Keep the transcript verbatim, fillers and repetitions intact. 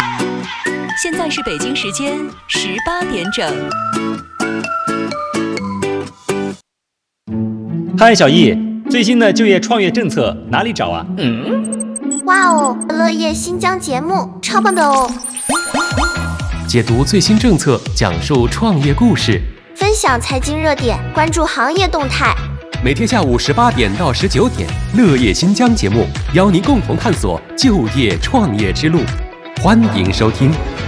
现在是北京时间十八点整。 嗨，小易，最新的就业创业政策哪里找啊？ 嗯，哇哦，乐业新疆节目超棒的哦！ 解读最新政策，讲述创业故事， 分享财经热点，关注行业动态。 每天下午十八点到十九点，乐业新疆节目邀您共同探索就业创业之路，欢迎收听。